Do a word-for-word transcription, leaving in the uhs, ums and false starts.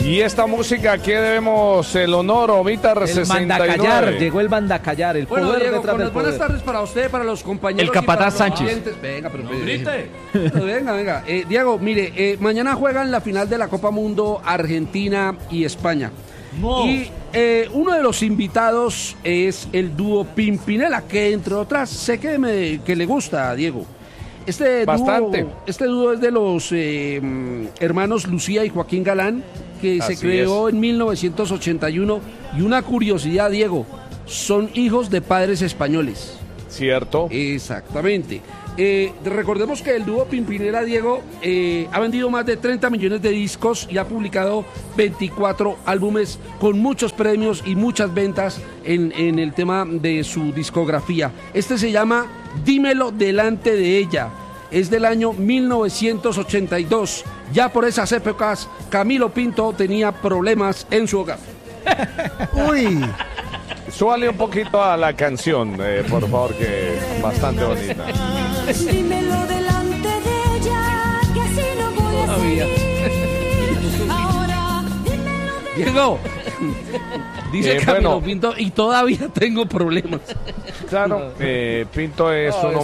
Y esta música, ¿qué debemos el honor, Omitar El sesenta y nueve? Mandacallar, llegó el Mandacallar, el Bueno, poder Diego, detrás del buenas poder. tardes para usted, para los compañeros. El y para Capataz los Sánchez. oyentes. Venga, pero No pero- grite. pero venga, venga. Eh, Diego, mire, eh, mañana juegan la final de la Copa Mundo Argentina y España. No. Y eh, uno de los invitados es el dúo Pimpinela, que entre otras sé que, me, que le gusta a Diego. Este Bastante. Dúo, este dúo es de los eh, mm, hermanos Lucía y Joaquín Galán, que Así se creó es. en mil novecientos ochenta y uno. Y una curiosidad, Diego, son hijos de padres españoles. ¿Cierto? Exactamente. Eh, recordemos que el dúo Pimpinela, Diego, eh, ha vendido más de treinta millones de discos y ha publicado veinticuatro álbumes con muchos premios y muchas ventas en, en el tema de su discografía. Este se llama Dímelo delante de ella. Es del año mil novecientos ochenta y dos. Ya por esas épocas, Camilo Pinto tenía problemas en su hogar. Uy, Súbale un poquito a la canción, eh, por favor, que es bastante bonita. Dímelo delante de ella, que así no voy a Todavía. seguir. Ahora, dímelo de Diego, dice Eh, Camilo bueno. Pinto, y todavía tengo problemas. Claro, eh, Pinto es No, un eso